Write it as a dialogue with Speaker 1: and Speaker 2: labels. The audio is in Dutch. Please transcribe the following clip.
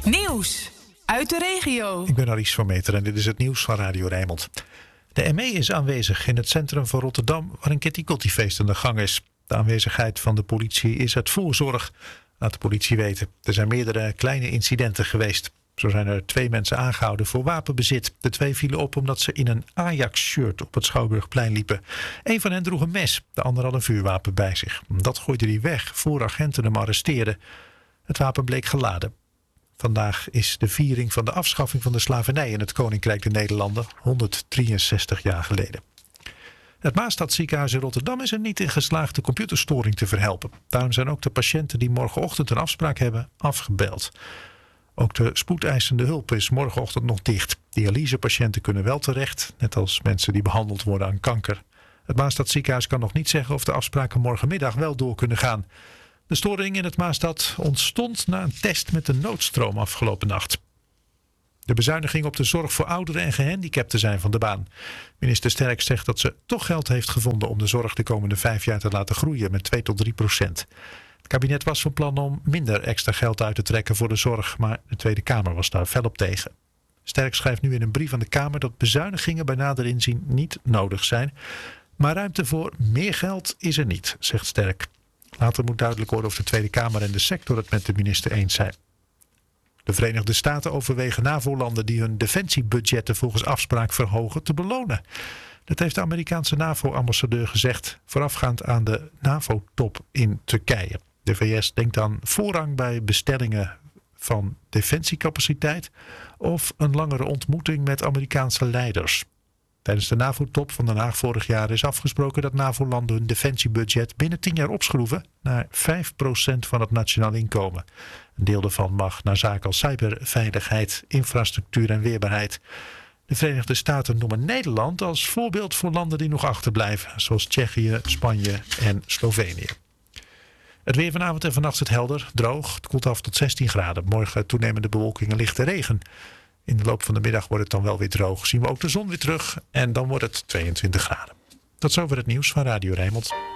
Speaker 1: Nieuws uit de regio.
Speaker 2: Ik ben Aries van Meter en dit is het nieuws van Radio Rijnmond. De ME is aanwezig in het centrum van Rotterdam, waar een Kitty Kotti feest aan de gang is. De aanwezigheid van de politie is uit voorzorg, laat de politie weten. Er zijn meerdere kleine incidenten geweest. Zo zijn er 2 mensen aangehouden voor wapenbezit. De 2 vielen op omdat ze in een Ajax-shirt op het Schouwburgplein liepen. Een van hen droeg een mes, de ander had een vuurwapen bij zich. Dat gooide hij weg voor agenten hem arresteerden. Het wapen bleek geladen. Vandaag is de viering van de afschaffing van de slavernij in het Koninkrijk der Nederlanden, 163 jaar geleden. Het Maastadziekenhuis in Rotterdam is er niet in geslaagd de computerstoring te verhelpen. Daarom zijn ook de patiënten die morgenochtend een afspraak hebben afgebeld. Ook de spoedeisende hulp is morgenochtend nog dicht. Dialysepatiënten kunnen wel terecht, net als mensen die behandeld worden aan kanker. Het Maastadziekenhuis kan nog niet zeggen of de afspraken morgenmiddag wel door kunnen gaan. De storing in het Maastad ontstond na een test met de noodstroom afgelopen nacht. De bezuiniging op de zorg voor ouderen en gehandicapten zijn van de baan. Minister Sterk zegt dat ze toch geld heeft gevonden om de zorg de komende 5 jaar te laten groeien met 2 tot 3%. Het kabinet was van plan om minder extra geld uit te trekken voor de zorg, maar de Tweede Kamer was daar fel op tegen. Sterk schrijft nu in een brief aan de Kamer dat bezuinigingen bij nader inzien niet nodig zijn. Maar ruimte voor meer geld is er niet, zegt Sterk. Later moet duidelijk worden of de Tweede Kamer en de sector het met de minister eens zijn. De Verenigde Staten overwegen NAVO-landen die hun defensiebudgetten volgens afspraak verhogen te belonen. Dat heeft de Amerikaanse NAVO-ambassadeur gezegd voorafgaand aan de NAVO-top in Turkije. De VS denkt aan voorrang bij bestellingen van defensiecapaciteit of een langere ontmoeting met Amerikaanse leiders. Tijdens de NAVO-top van Den Haag vorig jaar is afgesproken dat NAVO-landen hun defensiebudget binnen 10 jaar opschroeven naar 5% van het nationaal inkomen. Een deel daarvan mag naar zaken als cyberveiligheid, infrastructuur en weerbaarheid. De Verenigde Staten noemen Nederland als voorbeeld voor landen die nog achterblijven, zoals Tsjechië, Spanje en Slovenië. Het weer vanavond en vannacht is het helder, droog. Het koelt af tot 16 graden. Morgen toenemende bewolking en lichte regen. In de loop van de middag wordt het dan wel weer droog. Zien we ook de zon weer terug en dan wordt het 22 graden. Tot zover het nieuws van Radio Rijnmond.